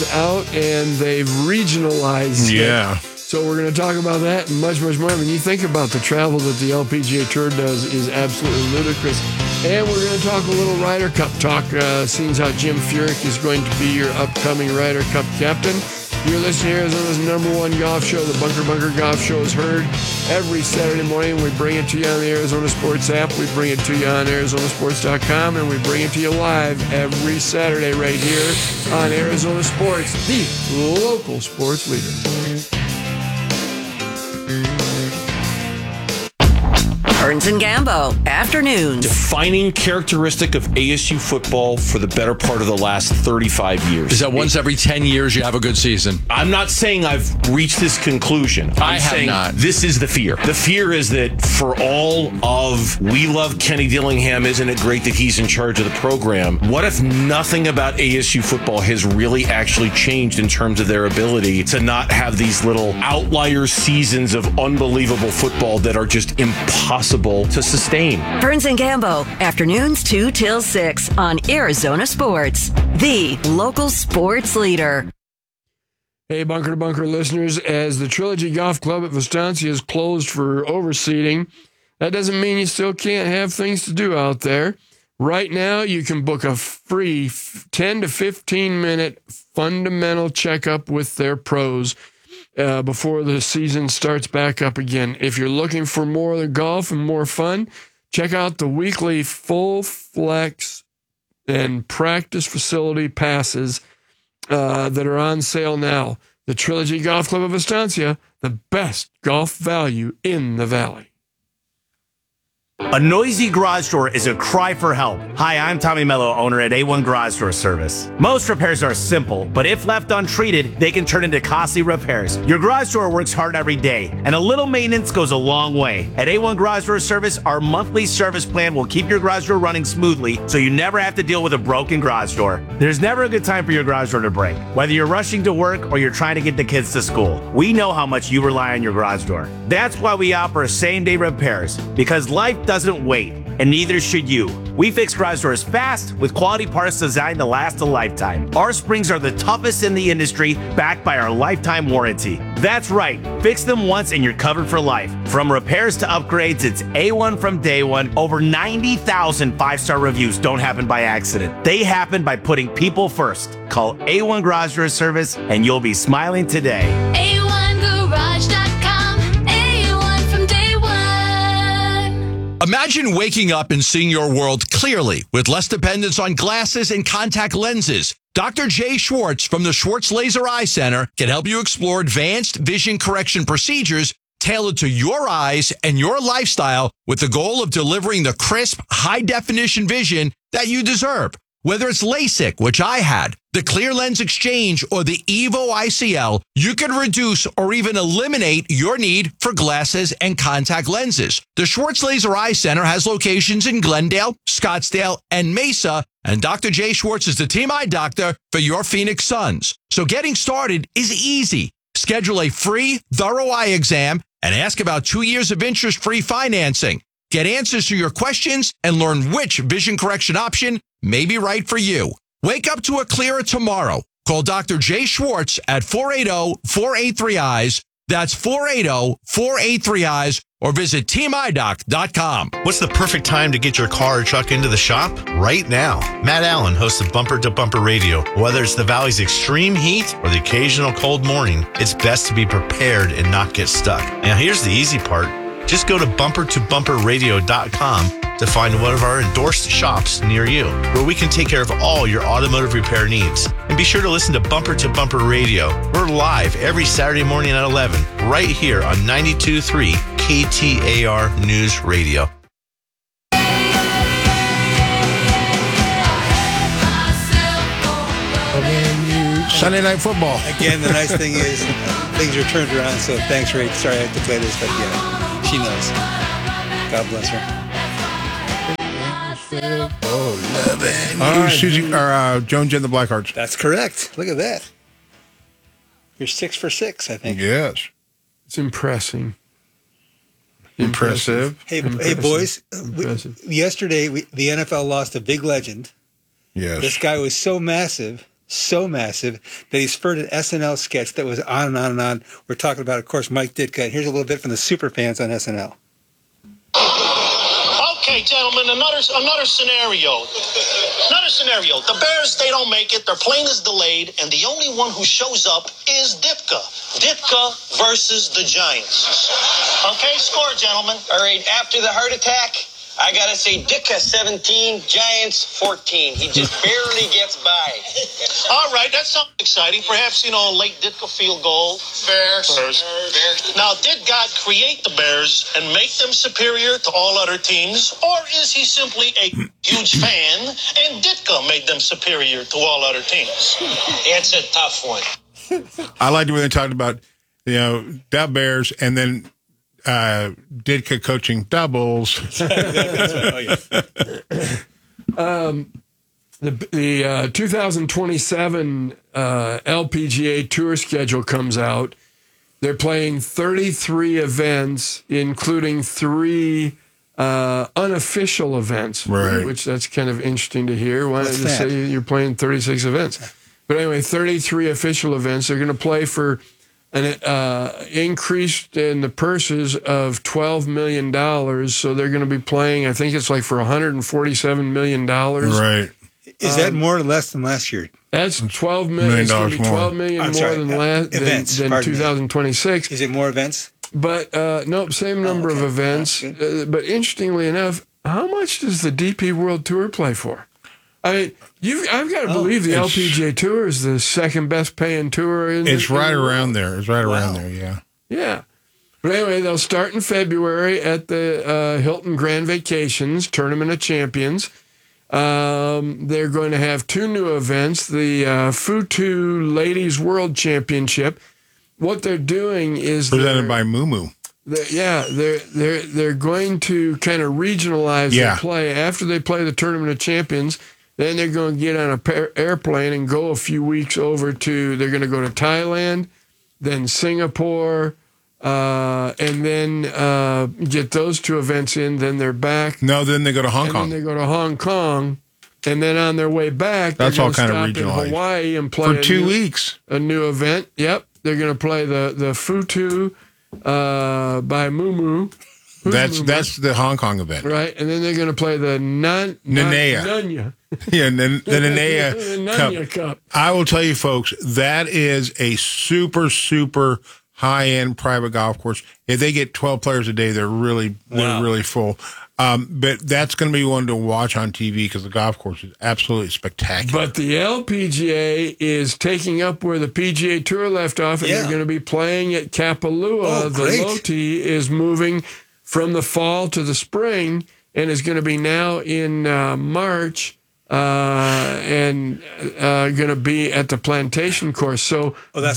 out and they've regionalized it. So we're going to talk about that and much, much more. I mean, you think about the travel that the LPGA Tour does is absolutely ludicrous. And we're going to talk a little Ryder Cup talk, seeing how Jim Furyk is going to be your upcoming Ryder Cup captain. You're listening to Arizona's #1 golf show. The Bunker Bunker Golf Show is heard every Saturday morning. We bring it to you on the Arizona Sports app. We bring it to you on ArizonaSports.com. And we bring it to you live every Saturday right here on Arizona Sports, the local sports leader. Burns and Gambo, afternoons. Defining characteristic of ASU football for the better part of the last 35 years. Is that once every 10 years you have a good season? I'm not saying I've reached this conclusion. I'm saying not. This is the fear. The fear is that for all of we love Kenny Dillingham, isn't it great that he's in charge of the program? What if nothing about ASU football has really actually changed in terms of their ability to not have these little outlier seasons of unbelievable football that are just impossible to sustain? Burns and Gambo, afternoons 2 till 6 on Arizona Sports, the local sports leader. Hey, Bunker to Bunker listeners, as the Trilogy Golf Club at Vistancia is closed for overseeding, that doesn't mean you still can't have things to do out there. Right now, you can book a free 10 to 15 minute fundamental checkup with their pros before the season starts back up again. If you're looking for more of the golf and more fun, check out the weekly full flex and practice facility passes that are on sale now. The Trilogy Golf Club of Estancia, the best golf value in the valley. A noisy garage door is a cry for help. Hi, I'm Tommy Mello, owner at A1 Garage Door Service. Most repairs are simple, but if left untreated, they can turn into costly repairs. Your garage door works hard every day, and a little maintenance goes a long way. At A1 Garage Door Service, our monthly service plan will keep your garage door running smoothly, so you never have to deal with a broken garage door. There's never a good time for your garage door to break. Whether you're rushing to work or you're trying to get the kids to school, we know how much you rely on your garage door. That's why we offer same-day repairs, because life doesn't wait, and neither should you. We fix garage doors fast with quality parts designed to last a lifetime. Our springs are the toughest in the industry, backed by our lifetime warranty. That's right, fix them once and you're covered for life. From repairs to upgrades, it's A1 from day one. Over 90,000 five-star reviews don't happen by accident. They happen by putting people first. Call A1 Garage Door Service and you'll be smiling today. A1Garage.com, A1 from day one. Imagine waking up and seeing your world clearly with less dependence on glasses and contact lenses. Dr. Jay Schwartz from the Schwartz Laser Eye Center can help you explore advanced vision correction procedures tailored to your eyes and your lifestyle with the goal of delivering the crisp, high-definition vision that you deserve. Whether it's LASIK, which I had, the Clear Lens Exchange, or the EVO ICL, you can reduce or even eliminate your need for glasses and contact lenses. The Schwartz Laser Eye Center has locations in Glendale, Scottsdale, and Mesa, and Dr. Jay Schwartz is the team eye doctor for your Phoenix Suns. So getting started is easy. Schedule a free, thorough eye exam and ask about 2 years of interest-free financing. Get answers to your questions and learn which vision correction option may be right for you. Wake up to a clearer tomorrow. Call Dr. Jay Schwartz at 480-483-EYES. That's 480-483-EYES, or visit teamidoc.com. What's the perfect time to get your car or truck into the shop? Right now. Matt Allen hosts of Bumper to Bumper Radio. Whether it's the Valley's extreme heat or the occasional cold morning, it's best to be prepared and not get stuck. Now, here's the easy part. Just go to bumpertobumperradio.com to find one of our endorsed shops near you, where we can take care of all your automotive repair needs. And be sure to listen to Bumper Radio. We're live every Saturday morning at 11, right here on 92.3 KTAR News Radio. Sunday Night Football. Again, the nice thing is things are turned around, so thanks, Ray. Sorry I have to play this, but yeah, she knows. God bless her. Susie, Joan Jen the Blackhearts. That's correct. Look at that. You're 6 for 6, I think. Yes. It's impressive. Hey, boys. Yesterday, the NFL lost a big legend. Yes. This guy was so massive, so massive that he spurred an SNL sketch that was on and on and on. We're talking about, of course, Mike Ditka. Here's a little bit from the super fans on SNL. Okay, gentlemen, another scenario. Another scenario. The Bears, they don't make it. Their plane is delayed, and the only one who shows up is Ditka. Ditka versus the Giants. Okay, score, gentlemen. All right, after the heart attack, I gotta say Ditka 17, Giants 14. He just barely gets by. All right, that sounds exciting. Perhaps, a late Ditka field goal. Fair. Now, did God create the Bears and make them superior to all other teams? Or is he simply a huge fan and Ditka made them superior to all other teams? It's a tough one. I liked when they talked about, the Bears and then Ditka coaching doubles. The 2027 LPGA Tour schedule comes out. They're playing 33 events, including 3 unofficial events, right? Which that's kind of interesting to hear. Why don't you say you're playing 36 events? But anyway, 33 official events. They're going to play for an increased in the purses of $12 million. So they're going to be playing, I think it's like for $147 million. Right. Is that more or less than last year? That's $12 million. It's going to be $12 million more than 2026. Is it more events? But nope, same number of events. But interestingly enough, how much does the DP World Tour play for? I mean, I've got to believe the LPGA Tour is the second best paying tour. It's right around there. It's right around there, yeah. Yeah. But anyway, they'll start in February at the Hilton Grand Vacations Tournament of Champions. They're going to have 2 new events, the Futu Ladies World Championship. What they're doing is presented by Mumu. They're going to kind of regionalize their play after they play the Tournament of Champions. Then they're going to get on an airplane and go a few weeks over they're going to go to Thailand, then Singapore, and then get those 2 events in. Then they're back. No, then they go to Hong Kong. Then they go to Hong Kong. And then on their way back, that's all kind of regionalized. In Hawaii and play for 2 weeks. A new event. Yep. They're going to play the Futu by Mumu. That's the Hong Kong event. Right. And then they're going to play the Nanya. Yeah, the Nanya Cup. I will tell you, folks, that is a super, super high-end private golf course. If they get 12 players a day, they're really full. But that's going to be one to watch on TV because the golf course is absolutely spectacular. But the LPGA is taking up where the PGA Tour left off, and they're going to be playing at Kapalua. The Loti is moving from the fall to the spring and is going to be now in March and going to be at the Plantation course. So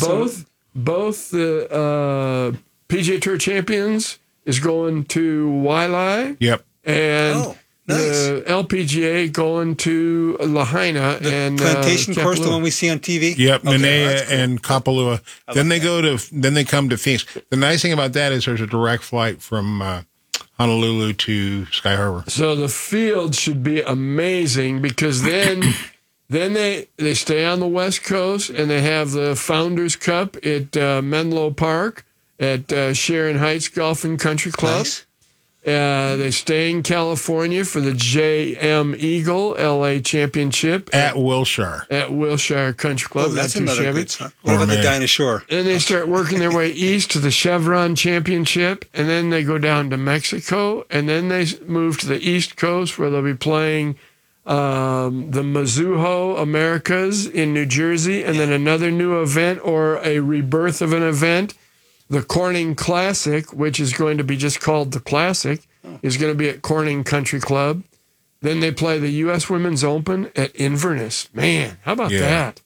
both the PGA Tour champions is going to Wailea. Yep. And the LPGA going to Lahaina and Plantation course, the one we see on TV. Yep, Nanea and Kapalua. Then they come to Phoenix. The nice thing about that is there's a direct flight from Honolulu to Sky Harbor. So the field should be amazing because then they stay on the West Coast and they have the Founders Cup at Menlo Park at Sharon Heights Golf and Country Club. Nice. They stay in California for the JM Eagle LA Championship at Wilshire. At Wilshire Country Club. That's another good one. What about the Dinosaur? And they start working their way east to the Chevron Championship, and then they go down to Mexico, and then they move to the East Coast where they'll be playing the Mizuho Americas in New Jersey, and then another new event or a rebirth of an event. The Corning Classic, which is going to be just called the Classic, is going to be at Corning Country Club. Then they play the U.S. Women's Open at Inverness. Man, how about that?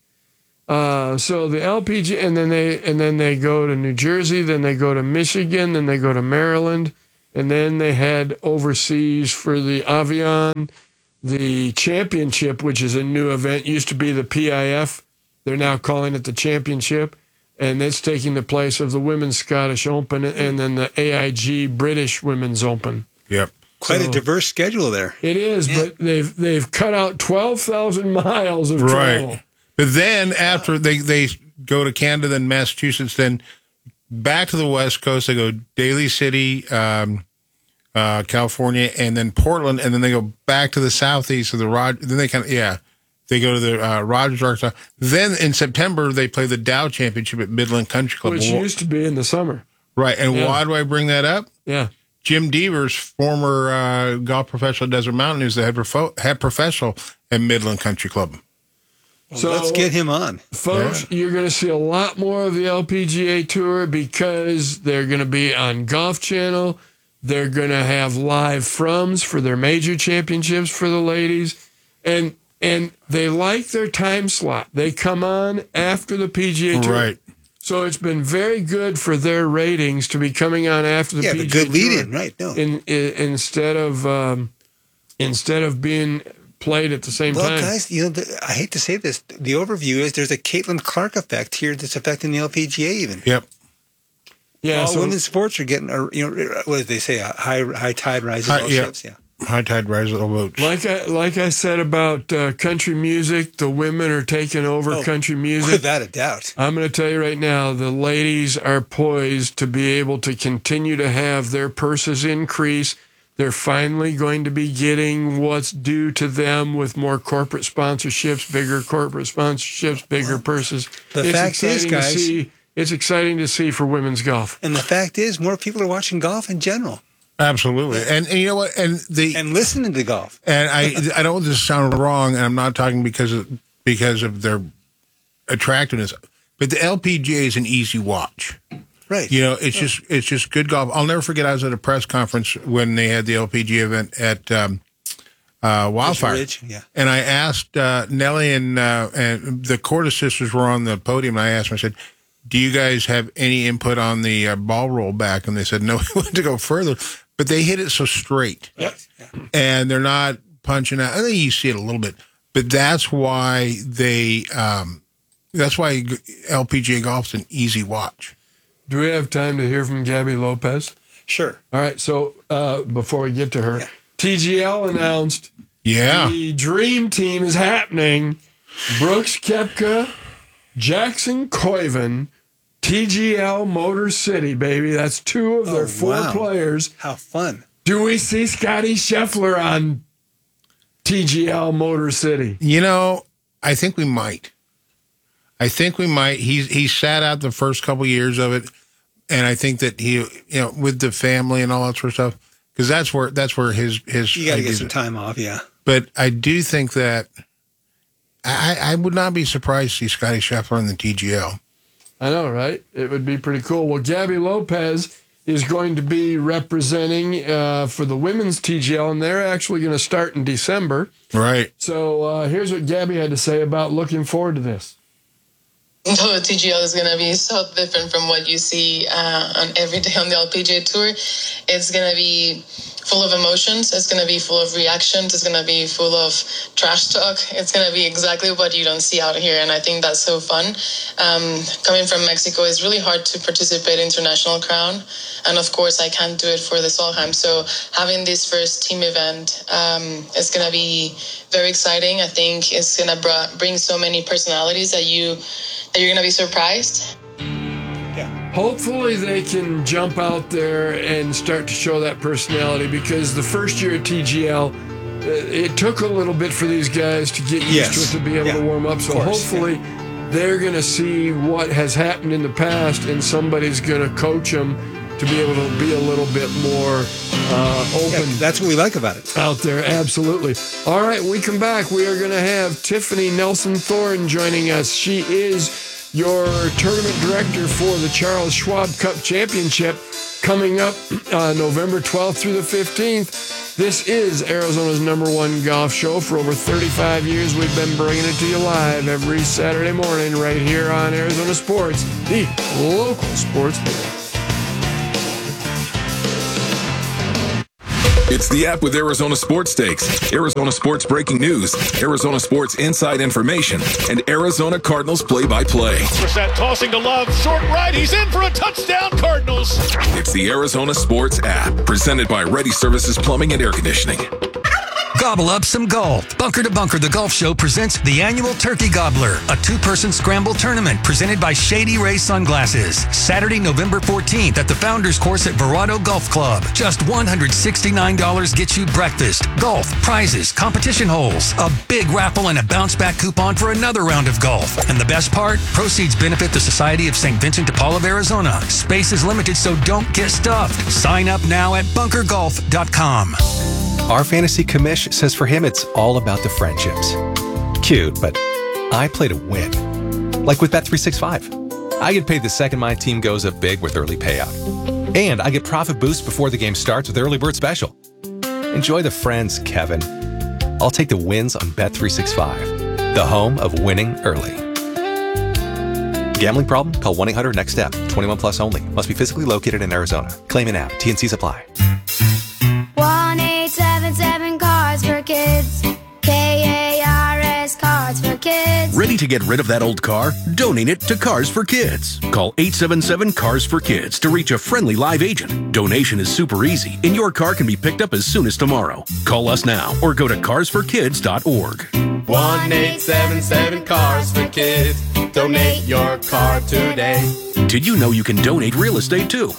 So the LPGA, and then they go to New Jersey, then they go to Michigan, then they go to Maryland, and then they head overseas for the Avion, the Championship, which is a new event. Used to be the PIF. They're now calling it the Championship. And it's taking the place of the Women's Scottish Open and then the AIG British Women's Open. Yep. Quite a diverse schedule there. It is, but they've cut out 12,000 miles of travel. But then after they go to Canada, then Massachusetts, then back to the West Coast, they go Daly City, California, and then Portland, and then they go back to the southeast of the Then they they go to the Rogers, Arkansas. Then in September they play the Dow Championship at Midland Country Club, which used to be in the summer. Right, and why do I bring that up? Yeah, Jim Devers, former golf professional at Desert Mountain, who's the head professional at Midland Country Club. Well, so let's get him on. Folks, you're going to see a lot more of the LPGA Tour because they're going to be on Golf Channel. They're going to have live froms for their major championships for the ladies. And they like their time slot. They come on after the PGA Tour. Right. So it's been very good for their ratings to be coming on after the PGA Tour. Yeah, the good lead-in, right. No. Instead of being played at the same time. Well, guys, I hate to say this. The overview is there's a Caitlin Clark effect here that's affecting the LPGA even. Yep. Yeah, all women's sports are getting, what did they say? A high tide rises all ships. Yeah. High tide rises all boats. Like I said about country music, the women are taking over country music. Without a doubt. I'm going to tell you right now, the ladies are poised to be able to continue to have their purses increase. They're finally going to be getting what's due to them with more corporate sponsorships, bigger purses. The fact is, guys, it's exciting to see for women's golf. And the fact is, more people are watching golf in general. Absolutely. And you know what? And listening to golf. And I don't want this to sound wrong, and I'm not talking because of their attractiveness, but the LPGA is an easy watch. Right. It's just good golf. I'll never forget, I was at a press conference when they had the LPGA event at Wildfire. Ridge, yeah. And I asked Nellie and the Cordes sisters were on the podium, and I asked them, I said, do you guys have any input on the ball roll back? And they said, no, we want to go further. But they hit it so straight. Yes. And they're not punching out. I think you see it a little bit. But that's why LPGA golf's an easy watch. Do we have time to hear from Gabby Lopez? Sure. All right. So before we get to her, TGL announced the Dream Team is happening. Brooks Koepka, Jackson Koiven, TGL Motor City, baby. That's two of their four players. How fun. Do we see Scotty Scheffler on TGL Motor City? I think we might. He sat out the first couple years of it, and I think that he, with the family and all that sort of stuff, because that's where his you got to get some time off, yeah. But I do think that I would not be surprised to see Scotty Scheffler in the TGL. I know, right? It would be pretty cool. Well, Gabby Lopez is going to be representing for the women's TGL, and they're actually going to start in December. Right. So here's what Gabby had to say about looking forward to this. The TGL is going to be so different from what you see on every day on the LPGA Tour. It's going to be full of emotions. It's going to be full of reactions. It's going to be full of trash talk. It's going to be exactly what you don't see out here, and I think that's so fun. Coming from Mexico, it's really hard to participate in International Crown, and of course, I can't do it for the Solheim. So having this first team event is going to be very exciting. I think it's going to bring so many personalities that you're going to be surprised. Hopefully they can jump out there and start to show that personality, because the first year at TGL, it took a little bit for these guys to get used to it, to be able to warm up. So hopefully they're going to see what has happened in the past, and somebody's going to coach them to be able to be a little bit more open. Yeah, that's what we like about it. Out there, absolutely. All right, we come back. We are going to have Tiffany Nelson-Thorne joining us. She is your tournament director for the Charles Schwab Cup Championship coming up November 12th through the 15th. This is Arizona's #1 golf show. For over 35 years, we've been bringing it to you live every Saturday morning right here on Arizona Sports, the local sports leader. It's the app with Arizona Sports Stakes, Arizona Sports breaking news, Arizona Sports inside information, and Arizona Cardinals play-by-play. Brissett tossing to Love, short right, he's in for a touchdown, Cardinals. It's the Arizona Sports app, presented by Ready Services Plumbing and Air Conditioning. Gobble up some golf. Bunker to Bunker, the golf show presents the annual Turkey Gobbler, a 2-person scramble tournament presented by Shady Ray Sunglasses. Saturday, November 14th at the Founders Course at Verado Golf Club. Just $169 gets you breakfast, golf, prizes, competition holes, a big raffle, and a bounce back coupon for another round of golf. And the best part? Proceeds benefit the Society of St. Vincent de Paul of Arizona. Space is limited, so don't get stuffed. Sign up now at bunkergolf.com. Our fantasy commish says for him it's all about the friendships. Cute, but I play to win. Like with Bet365. I get paid the second my team goes up big with early payout. And I get profit boost before the game starts with Early Bird Special. Enjoy the friends, Kevin. I'll take the wins on Bet365, the home of winning early. Gambling problem? Call 1-800-NEXT-STEP. 21 plus only. Must be physically located in Arizona. Claim in app. T&Cs apply. 1-877 Cards for Kids. KARS Cards for Kids. Ready to get rid of that old car? Donate it to Cars for Kids. Call 877 Cars for Kids to reach a friendly live agent. Donation is super easy, and your car can be picked up as soon as tomorrow. Call us now or go to carsforkids.org. 1-877 Cars for Kids. Donate your car today. Did you know you can donate real estate too?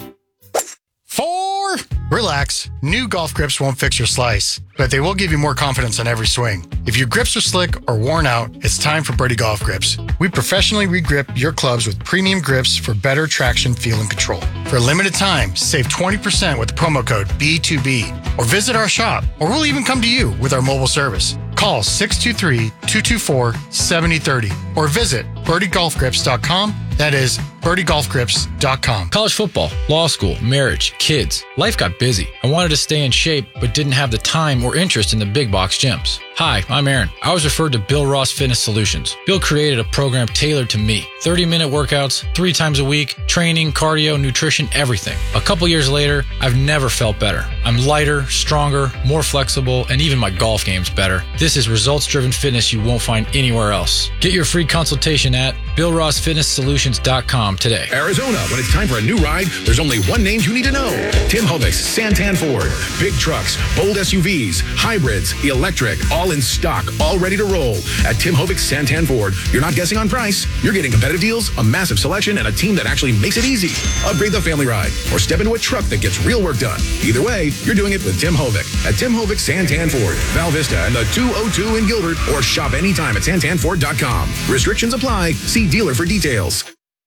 4. Relax. New golf grips won't fix your slice, but they will give you more confidence on every swing. If your grips are slick or worn out, it's time for Birdie Golf Grips. We professionally regrip your clubs with premium grips for better traction, feel, and control. For a limited time, save 20% with the promo code B2B, or visit our shop, or we'll even come to you with our mobile service. Call 623-224-7030 or visit birdiegolfgrips.com. That is birdiegolfgrips.com. College football, law school, marriage, kids. Life got busy. I wanted to stay in shape, but didn't have the time or interest in the big box gyms. Hi, I'm Aaron. I was referred to Bill Ross Fitness Solutions. Bill created a program tailored to me. 30-minute workouts, 3 times a week, training, cardio, nutrition, everything. A couple years later, I've never felt better. I'm lighter, stronger, more flexible, and even my golf game's better. This is results-driven fitness you won't find anywhere else. Get your free consultation at BillRossFitnessSolutions.com today. Arizona, when it's time for a new ride, there's only one name you need to know. Tim Hovic's Santan Ford. Big trucks, bold SUVs, hybrids, electric, all in stock, all ready to roll. At Tim Hovic's Santan Ford, you're not guessing on price. You're getting competitive deals, a massive selection, and a team that actually makes it easy. Upgrade the family ride or step into a truck that gets real work done. Either way, you're doing it with Tim Hovic at Tim Hovic's Santan Ford, Val Vista, and the 202 in Gilbert, or shop anytime at santanford.com. Restrictions apply. See dealer for details.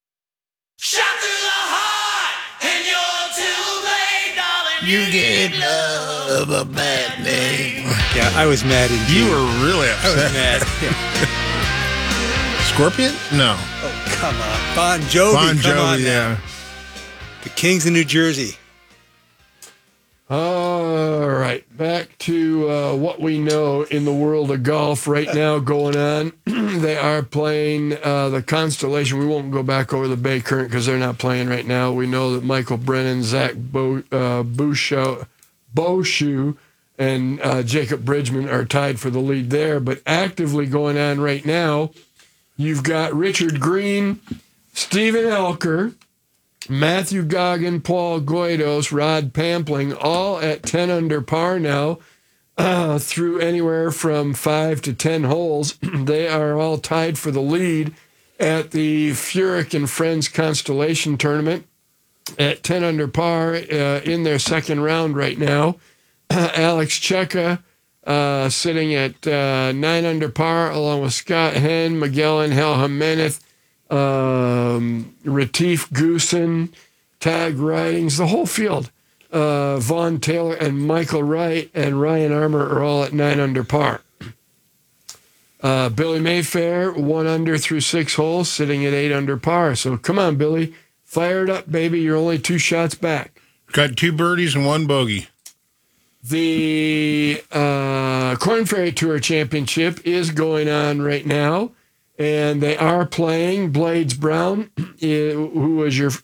You get love a bad name. Yeah, I was mad. You were really I upset. was mad. Scorpion? No. Oh, come on. Bon Jovi. Bon come on Jovi, now. yeah. The Kings of New Jersey. All right, back to what we know in the world of golf right now going on. They are playing the Constellation. We won't go back over the Bay Current because they're not playing right now. We know that Michael Brennan, Zach Boshu, and Jacob Bridgman are tied for the lead there. But actively going on right now, you've got Richard Green, Stephen Elker, Matthew Goggin, Paul Goydos, Rod Pampling, all at 10 under par now through anywhere from 5 to 10 holes. They are all tied for the lead at the Furyk and Friends Constellation Tournament at 10 under par in their second round right now. Alex Cheka sitting at 9 under par along with Scott Henn, Miguel Angel Jimenez, Retief Goosen, Tag Ridings, the whole field. Vaughn Taylor and Michael Wright and Ryan Armour are all at 9 under par. Billy Mayfair, 1 under through 6 holes, sitting at 8 under par. So come on, Billy. Fire it up, baby. You're only 2 shots back. Got 2 birdies and 1 bogey. The Korn Ferry Tour Championship is going on right now, and they are playing Blades Brown, who was your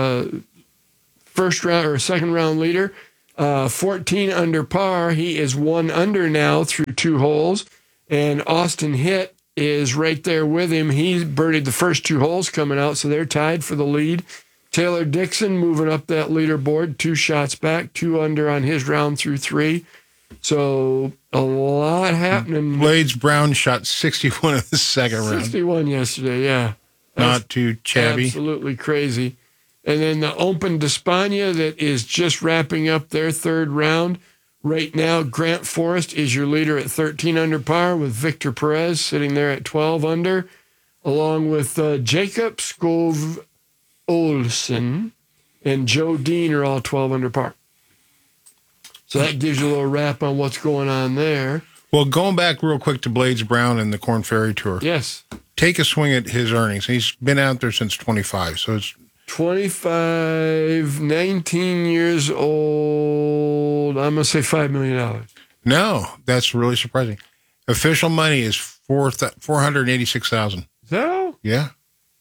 first round or second round leader, 14 under par. He is 1 under now through 2 holes, and Austin Hitt is right there with him. He birdied the first 2 holes coming out, so they're tied for the lead. Taylor Dixon moving up that leaderboard, 2 shots back, 2 under on his round through 3. So a lot happening. Blades Brown shot 61 in the second round. 61 yesterday, yeah. Not too shabby. Absolutely crazy. And then the Open d'Espagne that is just wrapping up their third round. Right now, Grant Forrest is your leader at 13 under par with Victor Perez sitting there at 12 under, along with Jacob Skov Olsen and Joe Dean are all 12 under par. So that gives you a little wrap on what's going on there. Well, going back real quick to Blades Brown and the Korn Ferry Tour. Yes. Take a swing at his earnings. He's been out there since 25, so it's 25, 19 years old. I'm going to say $5 million. No, that's really surprising. Official money is $486,000. Is that all? Yeah.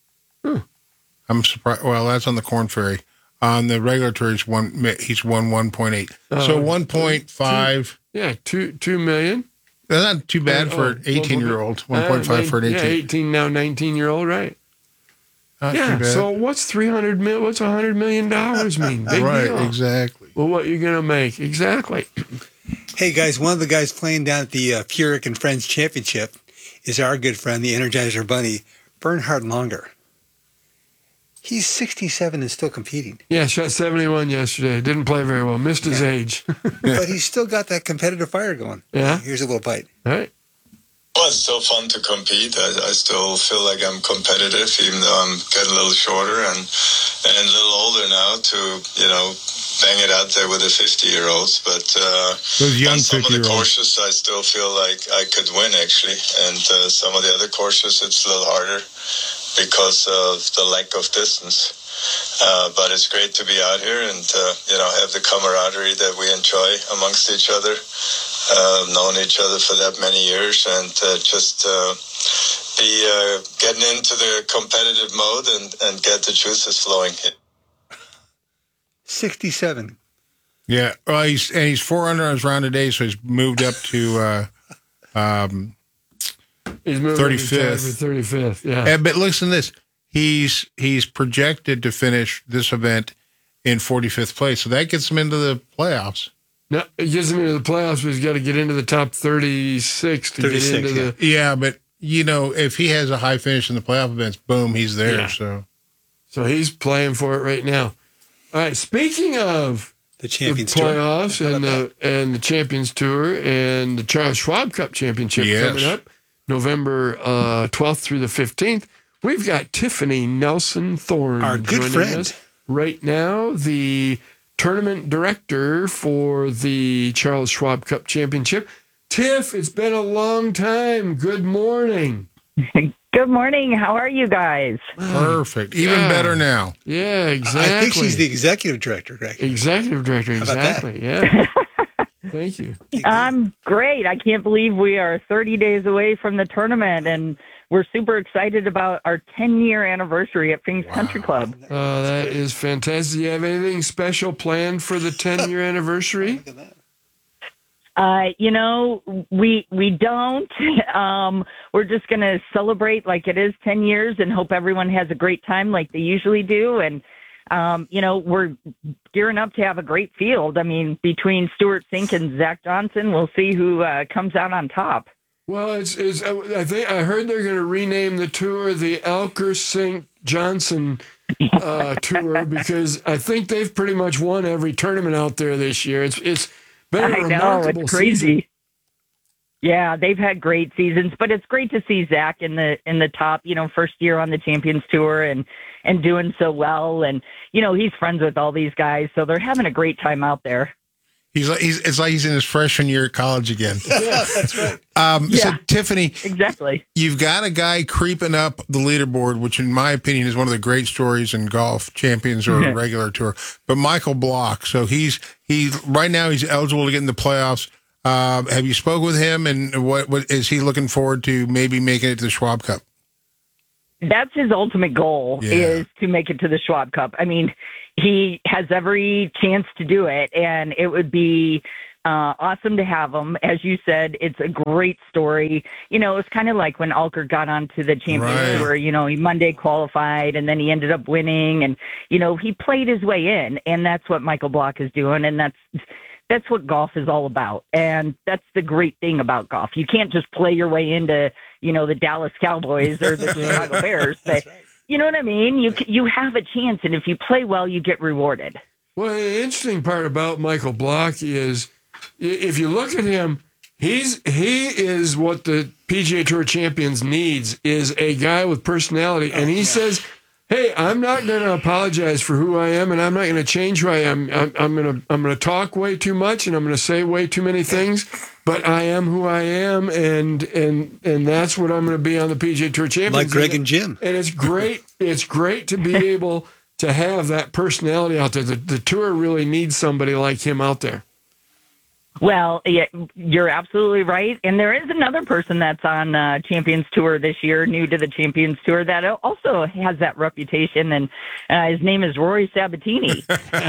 I'm surprised. Well, that's on the Korn Ferry. On the regular tour, he's won 1.8. So 1.5. Yeah, $2 million. That's not too bad for an 18-year-old. 1.5 for an 18. Yeah, 18 now, 19-year-old, right? Not too yeah. bad. So what's What's $100 million mean? Big right. deal. Exactly. Well, what you're gonna make? Exactly. Hey guys, one of the guys playing down at the Puric and Friends Championship is our good friend, the Energizer Bunny, Bernhard Longer. He's 67 and still competing. Yeah, shot 71 yesterday. Didn't play very well. Missed his age. But he's still got that competitive fire going. Yeah. Here's a little bite. All right. Well, it's still fun to compete. I still feel like I'm competitive, even though I'm getting a little shorter and a little older now to, bang it out there with the 50-year-olds. But those young on some of the 50-year-olds. courses, I still feel like I could win, actually. And some of the other courses, it's a little harder because of the lack of distance. But it's great to be out here and, have the camaraderie that we enjoy amongst each other. Known each other for that many years and just be getting into the competitive mode and get the juices flowing. 67. Yeah. Well, he's 4 under on his round today, so he's moved up to He's moving 35th. 35th, yeah. But listen to this. He's projected to finish this event in 45th place, so that gets him into the playoffs. No, it gets him into the playoffs, but he's got to get into the top 36 to get into the... Yeah, but, if he has a high finish in the playoff events, boom, he's there. Yeah. So he's playing for it right now. All right, speaking of the Champions playoffs Tour. and the Champions Tour and the Charles Schwab Cup Championship coming up, November 12th through the 15th, we've got Tiffany Nelson Thorne our good joining friend us right now, the tournament director for the Charles Schwab Cup Championship. Tiff, it's been a long time. Good morning. Good morning. How are you guys? Perfect. Even better now. Yeah, exactly. I think she's the executive director, Greg. Executive director, How about exactly. Yeah. Thank you. I'm great. I can't believe we are 30 days away from the tournament, and we're super excited about our 10-year anniversary at Phoenix Country Club. That is fantastic. Do you have anything special planned for the 10-year anniversary? We don't. We're just going to celebrate like it is 10 years and hope everyone has a great time like they usually do. And, we're gearing up to have a great field. I mean, between Stuart Sink and Zach Johnson, we'll see who comes out on top. Well, I think I heard they're going to rename the tour the Elker Sink Johnson tour because I think they've pretty much won every tournament out there this year. It's been a remarkable it's crazy. season. Yeah, they've had great seasons, but it's great to see Zach in the top, first year on the Champions Tour and doing so well. And, he's friends with all these guys, so they're having a great time out there. It's like he's in his freshman year at college again. Yeah, that's right. So, Tiffany, exactly. You've got a guy creeping up the leaderboard, which in my opinion is one of the great stories in golf, Champions or regular tour. But Michael Block, so he's right now he's eligible to get in the playoffs. Have you spoke with him, and what is he looking forward to maybe making it to the Schwab Cup? That's his ultimate goal, is to make it to the Schwab Cup. I mean, he has every chance to do it, and it would be awesome to have him. As you said, it's a great story. It's kind of like when Alker got onto the Champions Tour, he Monday qualified, and then he ended up winning, and, he played his way in, and that's what Michael Block is doing, and that's what golf is all about. And that's the great thing about golf. You can't just play your way into, the Dallas Cowboys or the Chicago Bears. But, you know what I mean? You have a chance, and if you play well, you get rewarded. Well, the interesting part about Michael Block is, if you look at him, he is what the PGA Tour Champions needs, is a guy with personality. And he says, hey, I'm not going to apologize for who I am, and I'm not going to change who I am. I'm going to talk way too much, and I'm going to say way too many things, but I am who I am, and that's what I'm going to be on the PGA Tour Champions. Like Greg and Jim. And it's great. It's great to be able to have that personality out there. The tour really needs somebody like him out there. Well, yeah, you're absolutely right. And there is another person that's on Champions Tour this year, new to the Champions Tour, that also has that reputation. And his name is Rory Sabatini.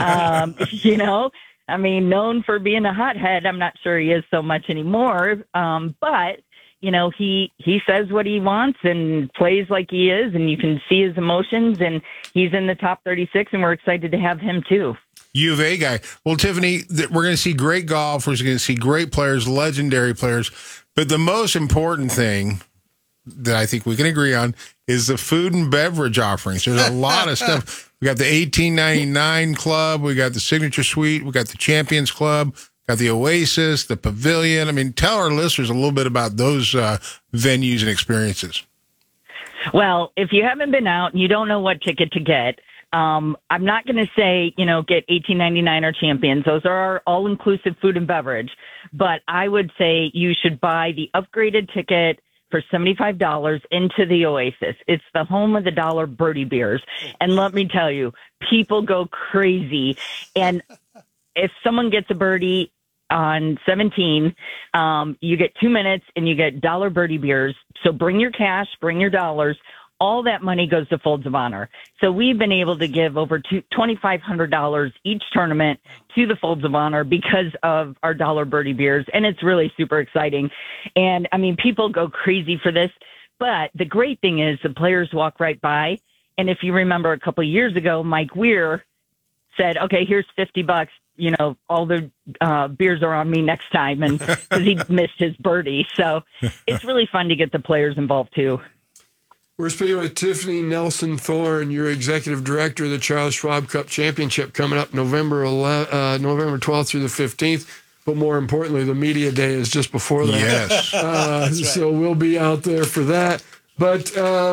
Known for being a hothead. I'm not sure he is so much anymore. But, he says what he wants and plays like he is, and you can see his emotions. And he's in the top 36, and we're excited to have him too. U of A guy. Well, Tiffany, we're going to see great golf. We're going to see great players, legendary players. But the most important thing that I think we can agree on is the food and beverage offerings. There's a lot of stuff. We got the $18.99 club. We got the Signature Suite. We got the Champions Club. Got the Oasis, the Pavilion. I mean, tell our listeners a little bit about those venues and experiences. Well, if you haven't been out and you don't know what ticket to get, I'm not going to say, get $18.99 or Champions. Those are our all-inclusive food and beverage. But I would say you should buy the upgraded ticket for $75 into the Oasis. It's the home of the dollar birdie beers. And let me tell you, people go crazy. And if someone gets a birdie on 17, you get 2 minutes and you get dollar birdie beers. So bring your cash, bring your dollars. All that money goes to Folds of Honor. So we've been able to give over $2,500 each tournament to the Folds of Honor because of our dollar birdie beers. And it's really super exciting. And people go crazy for this, but the great thing is the players walk right by. And if you remember a couple of years ago, Mike Weir said, okay, here's $50. All the beers are on me next time. And because he missed his birdie. So it's really fun to get the players involved too. We're speaking with Tiffany Nelson Thorne, your executive director of the Charles Schwab Cup Championship, coming up November 12th through the 15th. But more importantly, the media day is just before that. Yes. Right. So we'll be out there for that. But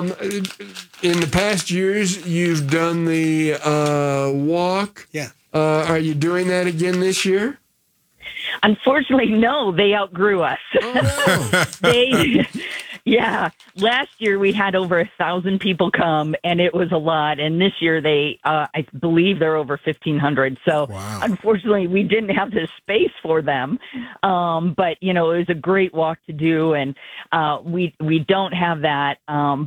in the past years, you've done the walk. Yeah. Are you doing that again this year? Unfortunately, no. They outgrew us. Oh, no. Yeah. Last year we had over 1,000 people come, and it was a lot. And this year I believe they're over 1,500. So Unfortunately, we didn't have the space for them. But it was a great walk to do, and we don't have that.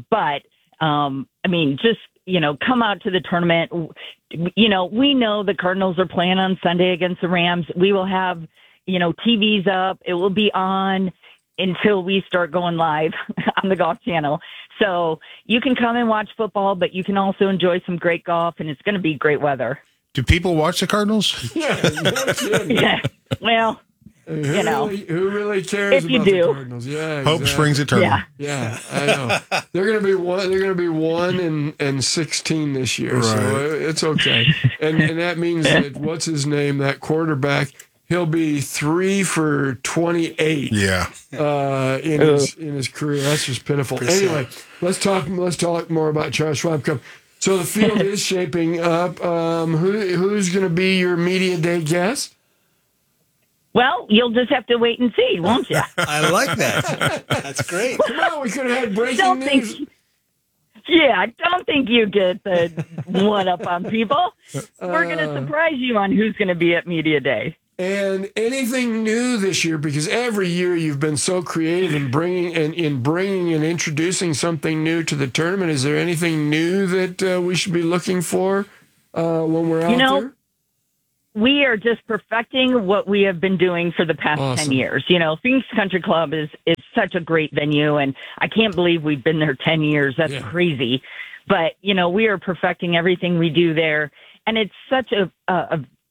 Come out to the tournament. We know the Cardinals are playing on Sunday against the Rams. We will have, TVs up. It will be on until we start going live on the Golf Channel. So you can come and watch football, but you can also enjoy some great golf, and it's going to be great weather. Do people watch the Cardinals? Yeah. Well, who really cares if you about do. the Cardinals? Yeah, exactly. Hope springs eternal. Yeah, I know. They're going to be 1 and 16 this year, right. So it's okay. And that means that what's his name, that quarterback, he'll be 3 for 28. Yeah. In his career. That's just pitiful. Anyway, let's talk more about Charles Schwab Cup. So the field is shaping up. Who's going to be your media day guest? Well, you'll just have to wait and see, won't you? I like that. That's great. Come on, we could have had breaking news. I don't think you get the one up on people. We're going to surprise you on who's going to be at Media Day. And anything new this year? Because every year you've been so creative in bringing and introducing something new to the tournament. Is there anything new that we should be looking for when we're out there? We are just perfecting what we have been doing for the past 10 years. Phoenix Country Club is such a great venue, and I can't believe we've been there 10 years. That's crazy. But, we are perfecting everything we do there. And it's such a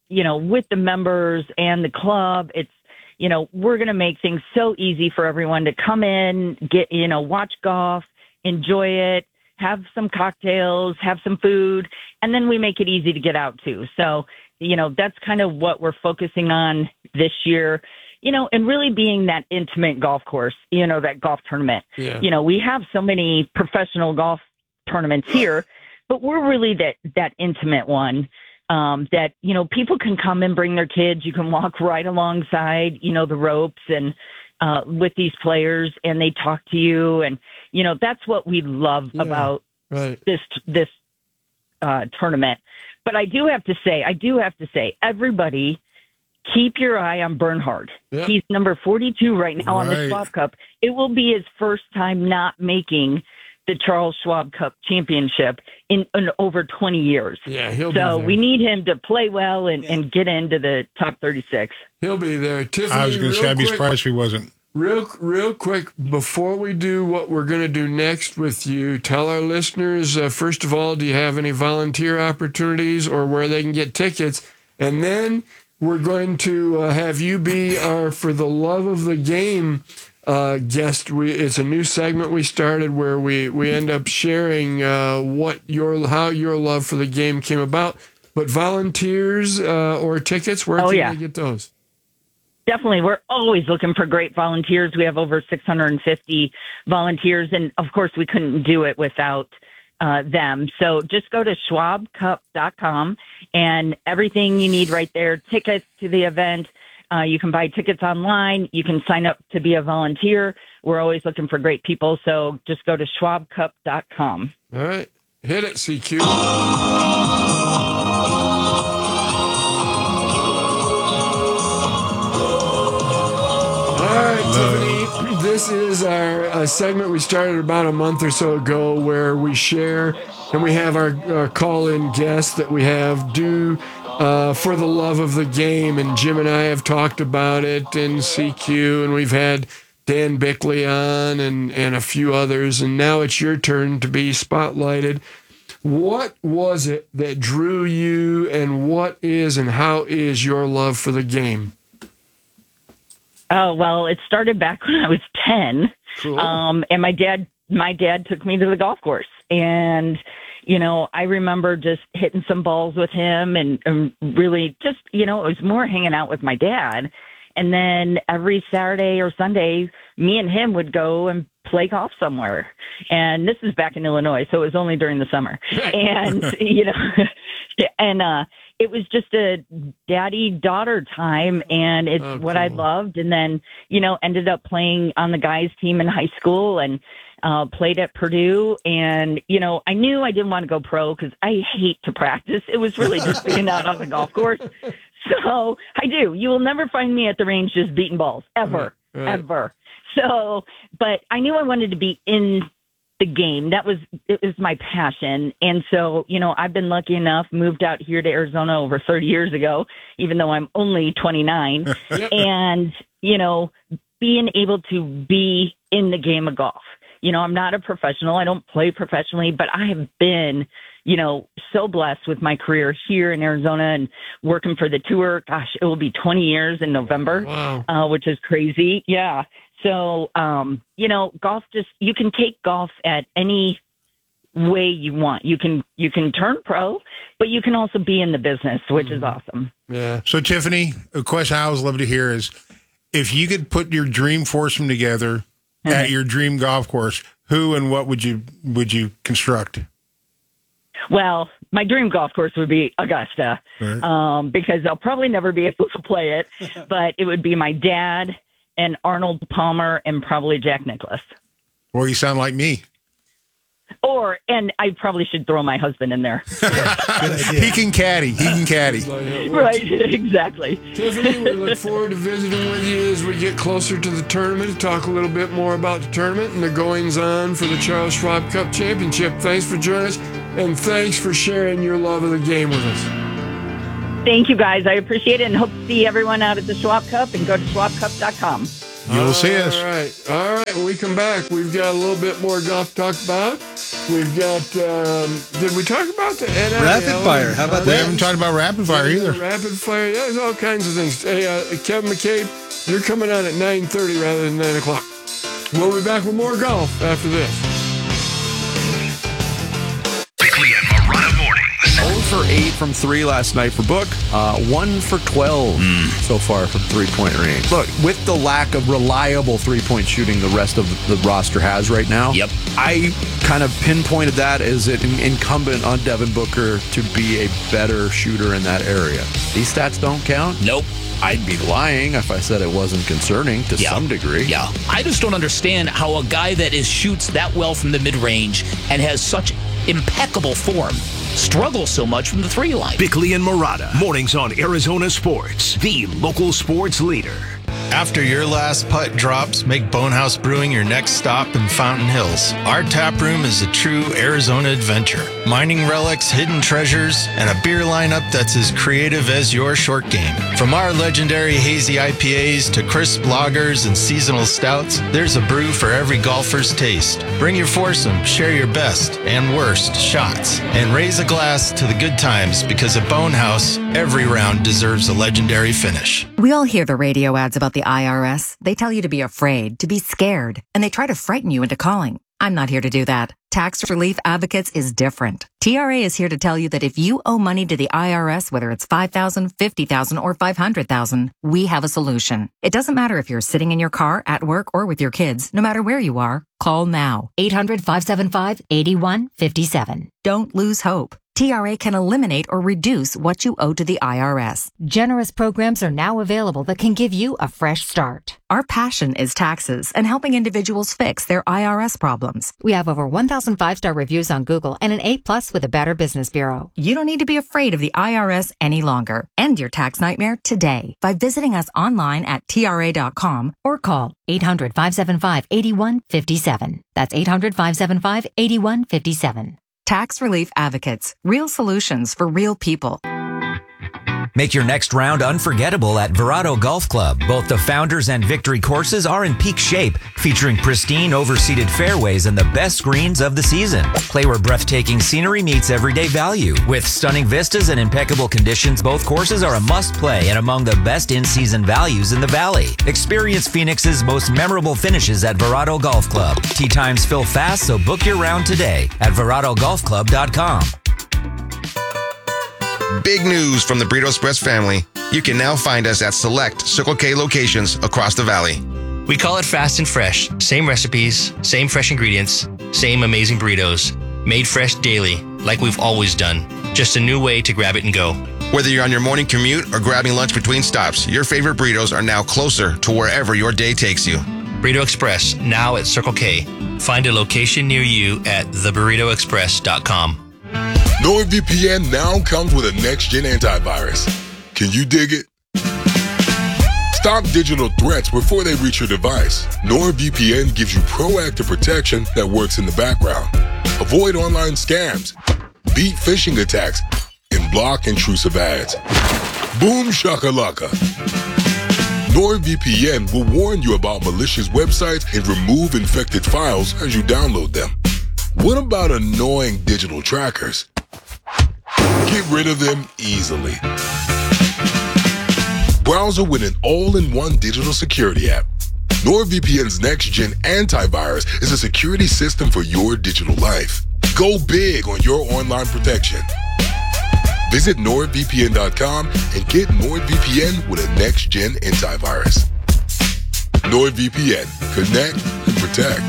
with the members and the club, it's, we're going to make things so easy for everyone to come in, get, watch golf, enjoy it, have some cocktails, have some food, and then we make it easy to get out too. So, that's kind of what we're focusing on this year, and really being that intimate golf course, that golf tournament. Yeah. We have so many professional golf tournaments here, but we're really that intimate one. That, people can come and bring their kids. You can walk right alongside, the ropes and with these players, and they talk to you. And, that's what we love about this tournament. But I do have to say, everybody keep your eye on Bernhard. Yeah. He's number 42 right now on the Schwab Cup. It will be his first time not making the Charles Schwab Cup Championship in over 20 years. Yeah, he'll be So there. we need him to play well and get into the top 36. He'll be there. Tiffany, I was going to say, I'd be surprised if he wasn't. Real quick, before we do what we're going to do next with you, tell our listeners, first of all, do you have any volunteer opportunities or where they can get tickets? And then we're going to have you be our For the Love of the Game guest. It's a new segment we started where we end up sharing how your love for the game came about. But volunteers or tickets, where can they get those? Definitely. We're always looking for great volunteers. We have over 650 volunteers, and of course we couldn't do it without them. So just go to schwabcup.com and everything you need right there, tickets to the event. You can buy tickets online. You can sign up to be a volunteer. We're always looking for great people. So just go to schwabcup.com. All right. Hit it, CQ. All right, Tiffany, this is our segment we started about a month or so ago where we share and we have our call-in guests that we have do For the Love of the Game. And Jim and I have talked about it in CQ, and we've had Dan Bickley on and a few others. And now it's your turn to be spotlighted. What was it that drew you, and what is and how is your love for the game? Oh, well, it started back when I was 10. Cool. And my dad took me to the golf course. And, I remember just hitting some balls with him and really just, it was more hanging out with my dad. And then every Saturday or Sunday, me and him would go and play golf somewhere. And this is back in Illinois, so it was only during the summer. And, it was just a daddy-daughter time, and it's what I loved. And then, ended up playing on the guys' team in high school and played at Purdue. And, I knew I didn't want to go pro because I hate to practice. It was really just being out on the golf course. So I do. You will never find me at the range just beating balls, ever, ever. So, but I knew I wanted to be in the game. It was my passion. And so, I've been lucky enough, moved out here to Arizona over 30 years ago, even though I'm only 29. And, being able to be in the game of golf. I'm not a professional. I don't play professionally, but I have been, so blessed with my career here in Arizona and working for the tour. Gosh, it will be 20 years in November, which is crazy. Yeah. So, golf you can take golf at any way you want. You can turn pro, but you can also be in the business, which is awesome. Yeah. So, Tiffany, a question I always love to hear is, if you could put your dream foursome together at your dream golf course, who and what would you construct? Well, my dream golf course would be Augusta, because I'll probably never be able to play it, but it would be my dad and Arnold Palmer and probably Jack Nicklaus. Well, you sound like me. And I probably should throw my husband in there. He can caddy. Right, exactly. Tiffany, we look forward to visiting with you as we get closer to the tournament to talk a little bit more about the tournament and the goings-on for the Charles Schwab Cup Championship. Thanks for joining us, and thanks for sharing your love of the game with us. Thank you, guys. I appreciate it, and hope to see everyone out at the Schwab Cup, and go to schwabcup.com. You'll see us. All right. When we come back, we've got a little bit more golf to talk about. We've got, did we talk about the NIL? Rapid fire. How about We that? haven't talked about rapid fire either. Rapid fire. Yeah, there's all kinds of things. Hey, Kevin McCabe, you're coming on at 9:30 rather than 9 o'clock. We'll be back with more golf after this. Bickley and Marotta mornings. 0 for 8 from 3 last night for Book. 1 for 12 so far from three-point range. Look, with the lack of reliable three-point shooting the rest of the roster has right now, I kind of pinpointed that as an incumbent on Devin Booker to be a better shooter in that area. These stats don't count? Nope. I'd be lying if I said it wasn't concerning to some degree. Yeah. I just don't understand how a guy that shoots that well from the mid-range and has such impeccable form struggles so much from the three line. Bickley and Marotta, mornings on Arizona Sports, the local sports leader. After your last putt drops, make Bonehouse Brewing your next stop in Fountain Hills. Our tap room is a true Arizona adventure. Mining relics, hidden treasures, and a beer lineup that's as creative as your short game. From our legendary hazy IPAs to crisp lagers and seasonal stouts, there's a brew for every golfer's taste. Bring your foursome, share your best and worst shots, and raise a glass to the good times, because at Bonehouse, every round deserves a legendary finish. We all hear the radio ads about the IRS. They tell you to be afraid, to be scared, and they try to frighten you into calling. I'm not here to do that. Tax Relief Advocates is different. TRA is here to tell you that if you owe money to the IRS, whether it's $5,000, $50,000, or $500,000, we have a solution. It doesn't matter if you're sitting in your car, at work, or with your kids. No matter where you are, call now. 800-575-8157. Don't lose hope. TRA can eliminate or reduce what you owe to the IRS. Generous programs are now available that can give you a fresh start. Our passion is taxes and helping individuals fix their IRS problems. We have over 1,000 5-star reviews on Google and an A+ with the Better Business Bureau. You don't need to be afraid of the IRS any longer. End your tax nightmare today by visiting us online at TRA.com or call 800-575-8157. That's 800-575-8157. Tax Relief Advocates. Real solutions for real people. Make your next round unforgettable at Verado Golf Club. Both the Founders and Victory courses are in peak shape, featuring pristine, overseeded fairways and the best greens of the season. Play where breathtaking scenery meets everyday value. With stunning vistas and impeccable conditions, both courses are a must-play and among the best in-season values in the Valley. Experience Phoenix's most memorable finishes at Verado Golf Club. Tee times fill fast, so book your round today at VeradoGolfClub.com. Big news from the Burrito Express family. You can now find us at select Circle K locations across the valley. We call it fast and fresh. Same recipes, same fresh ingredients, same amazing burritos. Made fresh daily, like we've always done. Just a new way to grab it and go. Whether you're on your morning commute or grabbing lunch between stops, your favorite burritos are now closer to wherever your day takes you. Burrito Express, now at Circle K. Find a location near you at theburritoexpress.com. NordVPN now comes with a next-gen antivirus. Can you dig it? Stop digital threats before they reach your device. NordVPN gives you proactive protection that works in the background. Avoid online scams, beat phishing attacks, and block intrusive ads. Boom shakalaka. NordVPN will warn you about malicious websites and remove infected files as you download them. What about annoying digital trackers? Get rid of them easily. Browser with an all-in-one digital security app. NordVPN's next-gen antivirus is a security system for your digital life. Go big on your online protection. Visit NordVPN.com and get NordVPN with a next-gen antivirus. NordVPN. Connect and protect.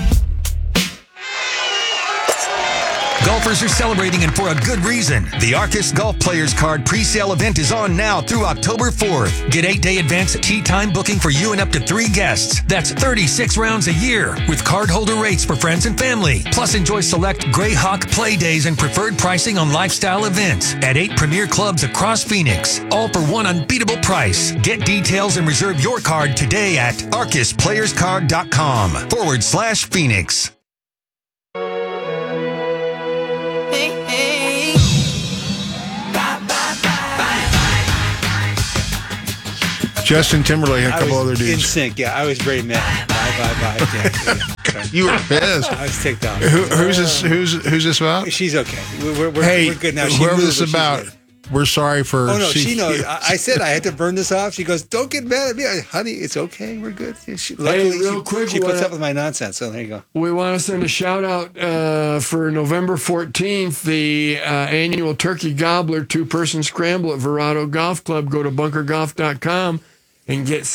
Golfers are celebrating, and for a good reason. The Arcus Golf Players Card pre-sale event is on now through October 4th. Get 8-day advance tee time booking for you and up to 3 guests. That's 36 rounds a year with cardholder rates for friends and family. Plus, enjoy select Greyhawk play days and preferred pricing on lifestyle events at 8 premier clubs across Phoenix. All for one unbeatable price. Get details and reserve your card today at ArcusPlayersCard.com/Phoenix. Justin Timberlake and a couple other dudes. In sync, yeah. I was very mad. I Bye. You were pissed. I was ticked off. Who's this about? She's okay. We're good now. She Whoever moved, this but she's about, good. we're sorry for. Oh no, she knows. I said I had to burn this off. She goes, "Don't get mad at me, honey. It's okay. We're good." Luckily, real quick, she puts up with my nonsense. So there you go. We want to send a shout out for November 14th, the annual Turkey Gobbler 2-person scramble at Verado Golf Club. Go to bunkergolf.com and get